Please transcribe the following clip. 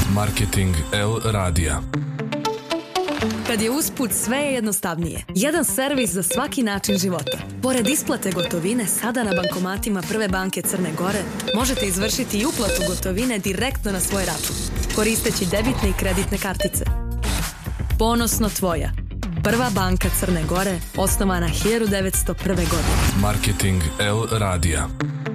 Marketing L radija. Kad je usput sve je jednostavnije. Jedan servis za svaki način života. Pored isplate gotovine, sada na bankomatima Prve banke Crne Gore možete izvršiti i uplatu gotovine direktno na svoj račun, koristeći debitne i kreditne kartice. Ponosno tvoja. Prva banka Crne Gore, osnovana 1901. godine. Marketing L radija.